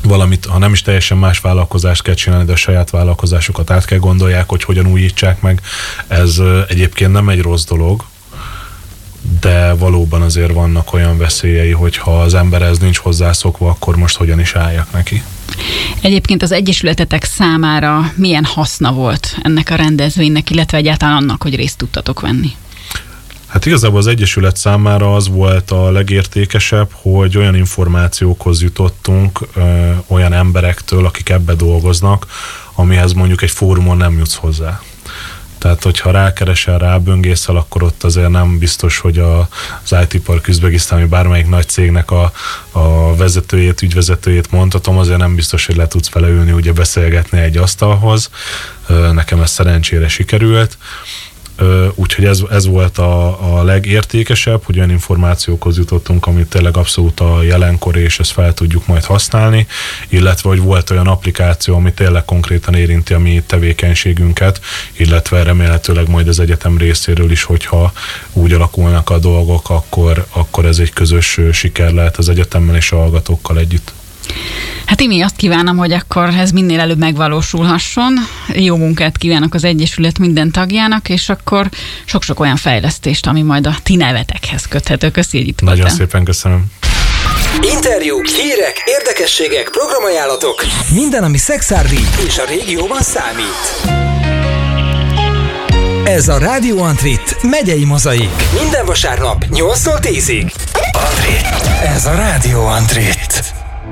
valamit, ha nem is teljesen más vállalkozást kell csinálni, de a saját vállalkozásukat át kell gondolják, hogy hogyan újítsák meg. Ez egyébként nem egy rossz dolog, de valóban azért vannak olyan veszélyei, hogyha az ember ez nincs hozzászokva, akkor most hogyan is álljak neki. Egyébként az egyesületetek számára milyen haszna volt ennek a rendezvénynek, illetve egyáltalán annak, hogy részt tudtatok venni? Hát igazából az Egyesület számára az volt a legértékesebb, hogy olyan információkhoz jutottunk olyan emberektől, akik ebbe dolgoznak, amihez mondjuk egy fórumon nem jutsz hozzá. Tehát, hogyha rákeresel, ráböngészel, akkor ott azért nem biztos, hogy az IT Park Üzbegisztán, vagy bármelyik nagy cégnek a vezetőjét, ügyvezetőjét mondhatom, azért nem biztos, hogy le tudsz vele ülni, ugye beszélgetni egy asztalhoz. Nekem ez szerencsére sikerült. Úgyhogy ez volt a legértékesebb, hogy olyan információkhoz jutottunk, amit tényleg abszolút a jelenkor, és ezt fel tudjuk majd használni, illetve hogy volt olyan applikáció, ami tényleg konkrétan érinti a mi tevékenységünket, illetve remélhetőleg majd az egyetem részéről is, hogyha úgy alakulnak a dolgok, akkor ez egy közös siker lehet az egyetemmel és a hallgatókkal együtt. Hát én azt kívánom, hogy akkor ez minél előbb megvalósulhasson. Jó munkát kívánok az Egyesület minden tagjának, és akkor sok-sok olyan fejlesztést, ami majd a ti nevetekhez köthető. Köszönjük, hogy itt voltál. Nagyon szépen köszönöm. Interjúk, hírek, érdekességek, programajánlatok. Minden, ami szexárdi és a régióban számít. Ez a Rádió Antrit megyei mozaik. Minden vasárnap 8-tól 10-ig. Antrit. Ez a Rádió Antrit.